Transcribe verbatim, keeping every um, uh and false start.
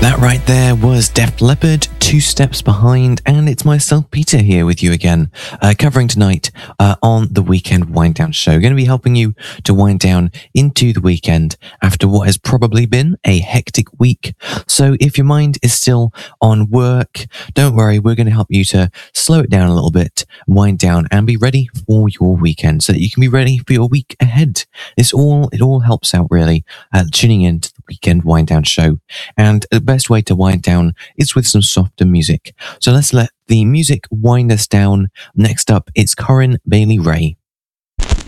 That right there was Def Leppard, Two Steps Behind, and it's myself, Peter, here with you again, uh, covering tonight uh, on the Weekend Wind Down Show. Going to be helping you to wind down into the weekend after what has probably been a hectic week. So if your mind is still on work, don't worry, we're going to help you to slow it down a little bit, wind down, and be ready for your weekend so that you can be ready for your week ahead. This all, it all helps out really, uh, tuning in to the Weekend Wind Down Show. And the best way to wind down is with some softer music. So let's let the music wind us down. Next up, it's Corinne Bailey Rae.